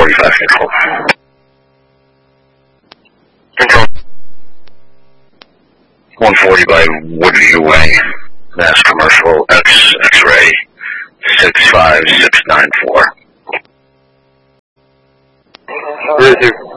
145 control. Control. 140 by Woodview Way, Mass Commercial, X-Ray, 65694. Roger.